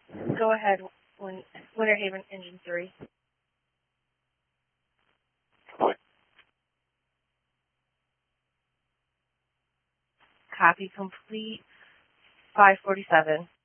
Go ahead, Winter Haven Engine 3. Copy complete. 547.